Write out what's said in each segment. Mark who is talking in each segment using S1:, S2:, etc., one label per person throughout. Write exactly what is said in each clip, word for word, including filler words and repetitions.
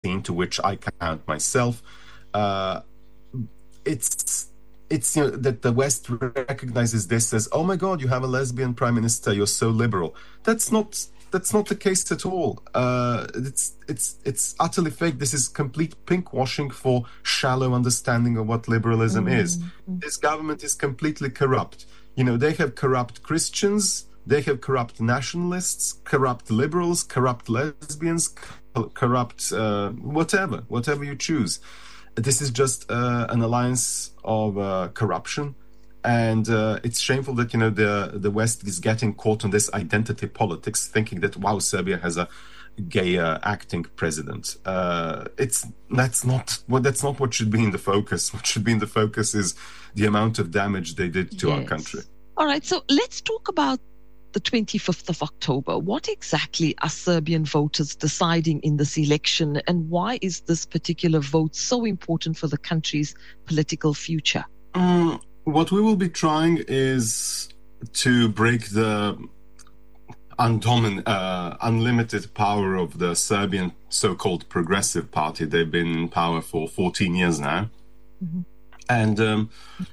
S1: sixteen, to which I count myself, uh, it's it's you know, that the West recognizes this as, oh my God, you have a lesbian prime minister, you're so liberal. That's not that's not the case at all. Uh, it's it's it's utterly fake. This is complete pinkwashing for shallow understanding of what liberalism mm-hmm. is. This government is completely corrupt. You know, they have corrupt Christians, they have corrupt nationalists, corrupt liberals, corrupt lesbians, corrupt uh, whatever, whatever you choose. This is just uh, an alliance of uh, corruption, and uh, it's shameful that you know the the West is getting caught on this identity politics, thinking that wow, Serbia has a gay uh, acting president. Uh, it's that's not well, that's not what should be in the focus. What should be in the focus is the amount of damage they did to yes. our country.
S2: All right, so let's talk about the twenty-fifth of October. What exactly are Serbian voters deciding in this election, and why is this particular vote so important for the country's political future?
S1: Um, what we will be trying is to break the undomin- uh, unlimited power of the Serbian so-called Progressive Party. They've been in power for fourteen years now. Mm-hmm. And um,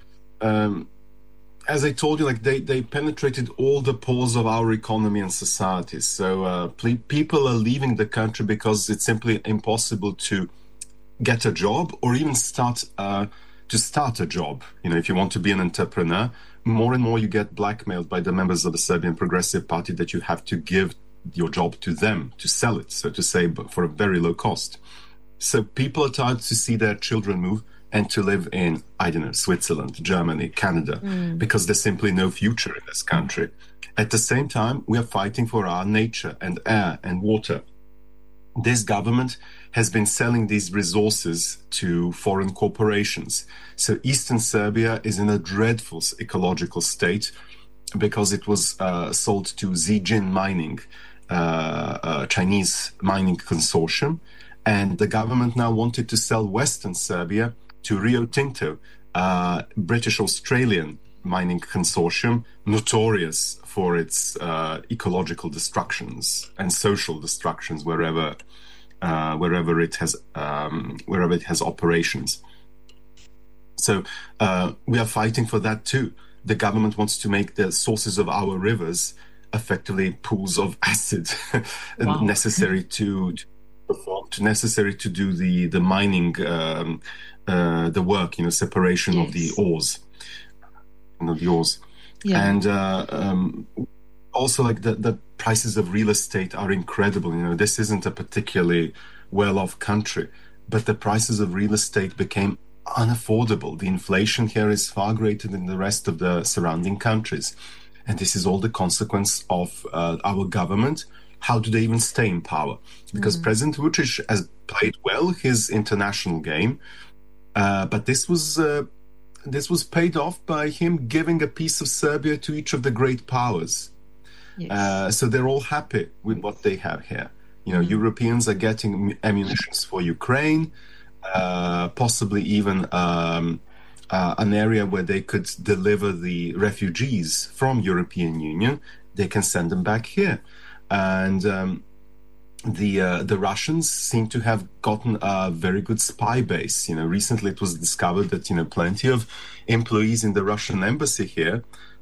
S1: um, as I told you, like they, they penetrated all the pores of our economy and society. So uh, ple- people are leaving the country because it's simply impossible to get a job or even start uh, to start a job. You know, if you want to be an entrepreneur, more and more you get blackmailed by the members of the Serbian Progressive Party that you have to give your job to them, to sell it, so to say, but for a very low cost. So people are tired to see their children move and to live in, I don't know, Switzerland, Germany, Canada, mm. because there's simply no future in this country. At the same time, we are fighting for our nature and air and water. This government has been selling these resources to foreign corporations. So Eastern Serbia is in a dreadful ecological state because it was uh, sold to Zijin Mining, uh, a Chinese mining consortium. And the government now wanted to sell Western Serbia to Rio Tinto, uh, British-Australian mining consortium, notorious for its uh, ecological destructions and social destructions wherever uh, wherever it has um, wherever it has operations. So uh, we are fighting for that too. The government wants to make the sources of our rivers effectively pools of acid wow. necessary to, to perform, to necessary to do the the mining. Um, Uh, the work, you know, separation yes. of the ores, you know, the ores. Yeah. And uh, um, also, like, the, the prices of real estate are incredible. You know, this isn't a particularly well-off country, but the prices of real estate became unaffordable. The inflation here is far greater than the rest of the surrounding countries. And this is all the consequence of uh, our government. How do they even stay in power? Because mm. President Vučić has played well his international game, Uh, but this was uh, this was paid off by him giving a piece of Serbia to each of the great powers. Yes. Uh, so they're all happy with what they have here. You know, mm-hmm. Europeans are getting ammunitions for Ukraine, uh, possibly even um, uh, an area where they could deliver the refugees from European Union. They can send them back here, and. Um, The uh, the Russians seem to have gotten a very good spy base. You know, recently it was discovered that you know plenty of employees in the Russian embassy here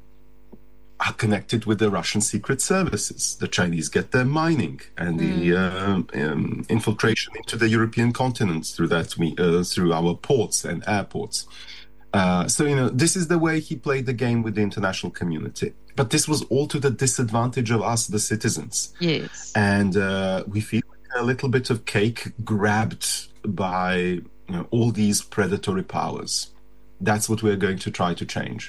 S1: are connected with the Russian secret services. The Chinese get their mining and mm. the uh, um, infiltration into the European continent through that we uh, through our ports and airports. Uh, so you know, this is the way he played the game with the international community. But this was all to the disadvantage of us, the citizens.
S2: Yes.
S1: And uh, we feel like a little bit of cake grabbed by you know, all these predatory powers. That's what we're going to try to change.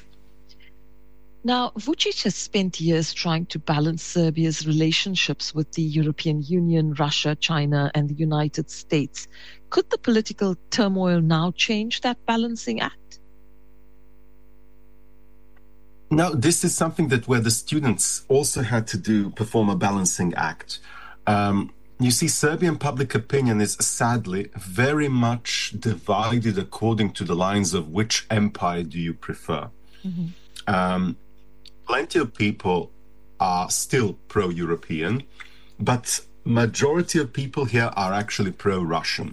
S2: Now, Vučić has spent years trying to balance Serbia's relationships with the European Union, Russia, China, and the United States. Could the political turmoil now change that balancing act?
S1: Now, this is something that where the students also had to do, perform a balancing act. Um, you see, Serbian public opinion is sadly very much divided according to the lines of which empire do you prefer. Mm-hmm. Um, plenty of people are still pro-European, but majority of people here are actually pro-Russian.